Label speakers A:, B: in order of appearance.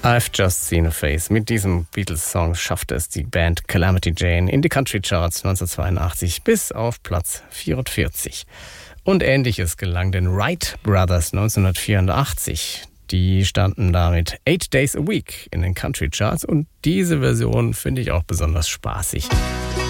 A: I've Just Seen a Face. Mit diesem Beatles-Song schaffte es die Band Calamity Jane in die Country Charts 1982 bis auf Platz 44. Und Ähnliches gelang den Wright Brothers 1984. Die standen damit 8 Days a Week in den Country Charts und diese Version finde ich auch besonders spaßig.